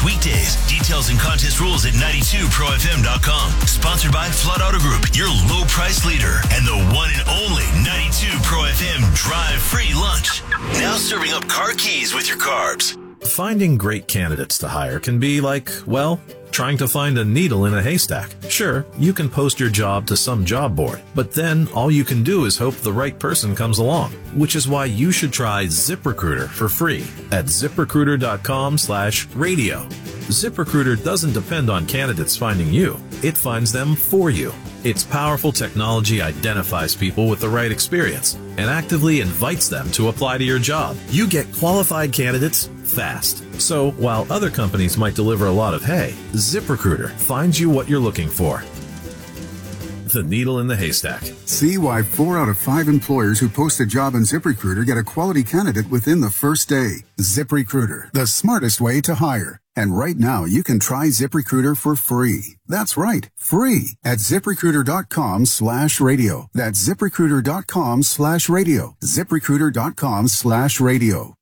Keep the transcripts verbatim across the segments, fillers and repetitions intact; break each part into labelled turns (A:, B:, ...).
A: Race weekdays. Details and contest rules at ninety-two pro f m dot com. Sponsored by Flood Auto Group, your low price leader, and the one and only ninety-two pro f m drive free lunch. Now serving up car keys with your carbs.
B: Finding great candidates to hire can be like, well, trying to find a needle in a haystack. Sure, you can post your job to some job board, but then all you can do is hope the right person comes along, which is why you should try ZipRecruiter for free at ziprecruiter dot com slash radio. ZipRecruiter doesn't depend on candidates finding you. It finds them for you. Its powerful technology identifies people with the right experience and actively invites them to apply to your job. You get qualified candidates fast. So while other companies might deliver a lot of hay, ZipRecruiter finds you what you're looking for. The needle in the haystack.
C: See why four out of five employers who post a job on ZipRecruiter get a quality candidate within the first day. ZipRecruiter, the smartest way to hire. And right now, you can try ZipRecruiter for free. That's right, free at ziprecruiter dot com slash radio. That's ziprecruiter dot com slash radio. ziprecruiter dot com slash radio.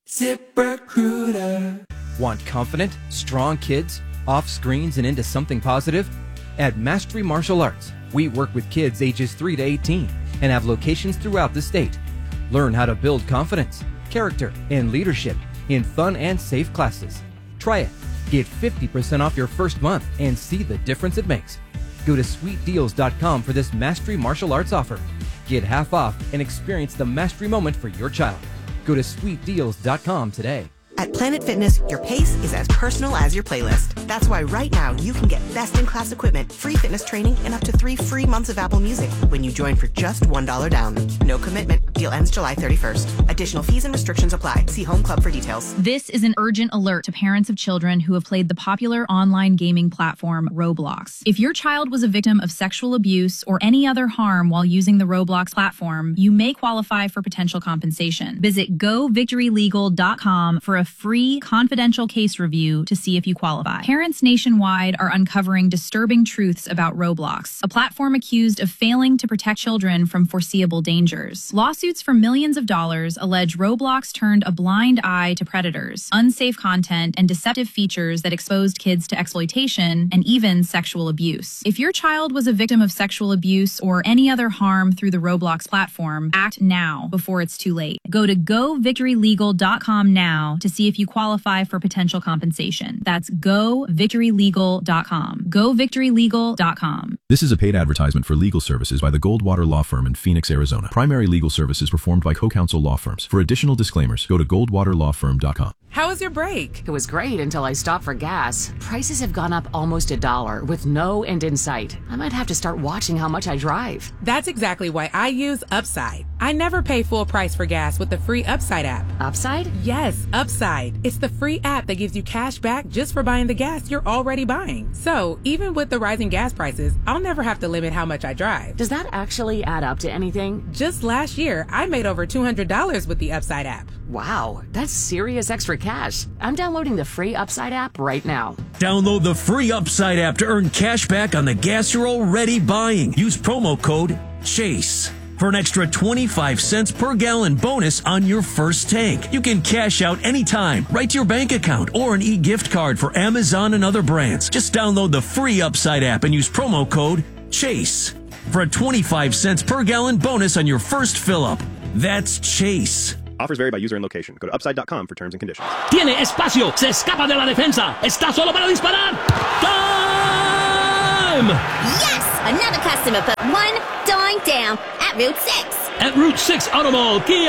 D: ZipRecruiter. Want confident, strong kids, off screens and into something positive? At Mastery Martial Arts, we work with kids ages three to eighteen and have locations throughout the state. Learn how to build confidence, character, and leadership in fun and safe classes. Try it. Get fifty percent off your first month and see the difference it makes. Go to sweet deals dot com for this Mastery Martial Arts offer. Get half off and experience the mastery moment for your child. Go to sweet deals dot com today.
E: At Planet Fitness, your pace is as personal as your playlist. That's why right now you can get best-in-class equipment, free fitness training, and up to three free months of Apple Music when you join for just one dollar down. No commitment. Deal ends July thirty-first. Additional fees and restrictions apply. See Home Club for details.
F: This is an urgent alert to parents of children who have played the popular online gaming platform Roblox. If your child was a victim of sexual abuse or any other harm while using the Roblox platform, you may qualify for potential compensation. Visit go victory legal dot com for a free confidential case review to see if you qualify. Parents nationwide are uncovering disturbing truths about Roblox, a platform accused of failing to protect children from foreseeable dangers. Lawsuits for millions of dollars allege Roblox turned a blind eye to predators, unsafe content, and deceptive features that exposed kids to exploitation and even sexual abuse. If your child was a victim of sexual abuse or any other harm through the Roblox platform, act now before it's too late. Go to go victory legal dot com now to see if you qualify for potential compensation. That's go victory legal dot com. go victory legal dot com.
G: This is a paid advertisement for legal services by the Goldwater Law Firm in Phoenix, Arizona. Primary legal services performed by co-counsel law firms. For additional disclaimers, go to goldwater law firm dot com.
H: How was your break?
I: It was great until I stopped for gas. Prices have gone up almost a dollar with no end in sight. I might have to start watching how much I drive.
H: That's exactly why I use Upside. I never pay full price for gas with the free Upside app.
I: Upside?
H: Yes, Upside. It's the free app that gives you cash back just for buying the gas you're already buying. So even with the rising gas prices, I'll never have to limit how much I drive.
I: Does that actually add up to anything?
H: Just last year, I made over two hundred dollars with the Upside app.
I: Wow, that's serious extra cash. I'm downloading the free Upside app right now.
J: Download the free Upside app to earn cash back on the gas you're already buying. Use promo code CHASE for an extra twenty-five cents per gallon bonus on your first tank. You can cash out anytime, right to your bank account, or an e-gift card for Amazon and other brands. Just download the free Upside app and use promo code CHASE for a twenty-five cents per gallon bonus on your first fill-up. That's CHASE.
K: Offers vary by user and location. Go to upside dot com for terms and conditions.
L: Tiene espacio. Se escapa de la defensa. Está solo para disparar. Time!
M: Yes! Another customer put one dime down at Route six.
L: At Route six Auto Mall, Kia!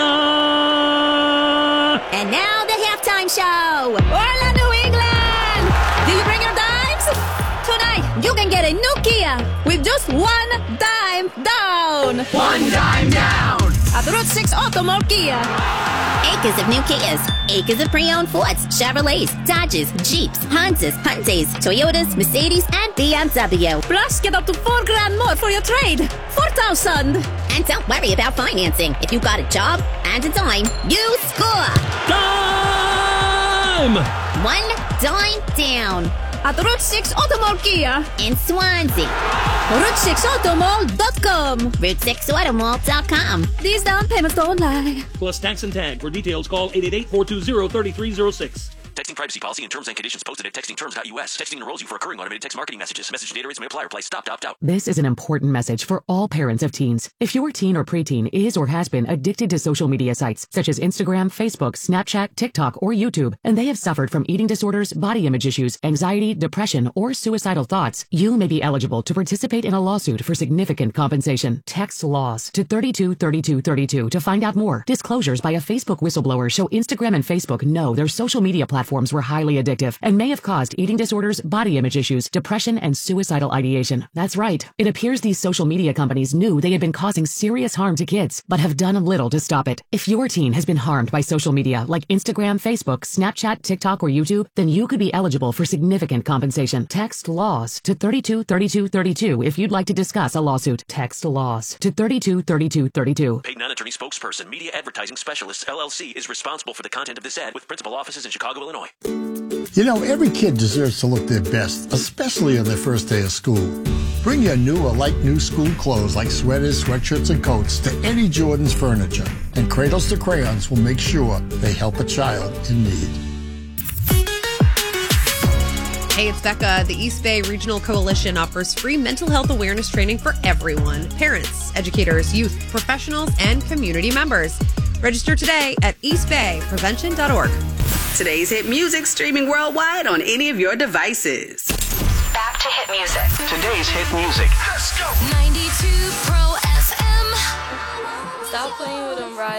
M: And now the halftime show. Hola, New England! Do you bring your dimes? Tonight, you can get a new Kia with just one dime down.
L: One dime down!
M: At the Route six Auto Mall Kia. Acres of new Kias, acres of pre-owned Fords, Chevrolets, Dodges, Jeeps, Hondas, Hyundais, Toyotas, Mercedes, and B M W. Plus, get up to four grand more for your trade. Four thousand. And don't worry about financing. If you got a job and a dime, you score.
L: Dime!
M: One dime down. At the Route six Auto Mall Kia in Swansea. Route six auto mall dot com. Route six auto mall dot com. These down payments don't lie.
L: Plus tax and tag. For details, call eight eight eight, four two zero, three three zero six.
N: Texting privacy policy and terms and conditions posted at texting terms dot U S. Texting enrolls you for recurring automated text marketing messages. Message data rates may apply. Reply stop to opt out.
I: This is an important message for all parents of teens. If your teen or preteen is or has been addicted to social media sites such as Instagram, Facebook, Snapchat, TikTok, or YouTube, and they have suffered from eating disorders, body image issues, anxiety, depression, or suicidal thoughts, you may be eligible to participate in a lawsuit for significant compensation. Text LAWS to thirty-two thirty-two thirty-two to find out more. Disclosures by a Facebook whistleblower show Instagram and Facebook know their social media platforms were highly addictive and may have caused eating disorders, body image issues, depression, and suicidal ideation. That's right. It appears these social media companies knew they had been causing serious harm to kids, but have done little to stop it. If your teen has been harmed by social media like Instagram, Facebook, Snapchat, TikTok, or YouTube, then you could be eligible for significant compensation. Text LAWS to thirty-two thirty-two thirty-two if you'd like to discuss a lawsuit. Text LAWS to thirty-two thirty-two thirty-two.
N: Paid non-attorney spokesperson, Media Advertising Specialists, L L C, is responsible for the content of this ad with principal offices in Chicago, Illinois.
O: You know, every kid deserves to look their best, especially on their first day of school. Bring your new or light new school clothes like sweaters, sweatshirts, and coats to Eddie Jordan's Furniture, and Cradles to Crayons will make sure they help a child in need.
P: Hey, it's Becca. The East Bay Regional Coalition offers free mental health awareness training for everyone: parents, educators, youth, professionals, and community members. Register today at east bay prevention dot org.
Q: Today's hit music streaming worldwide on any of your devices.
R: Back to hit music.
S: Today's hit music.
R: Let's go. ninety-two Pro F M. Stop playing with them, right?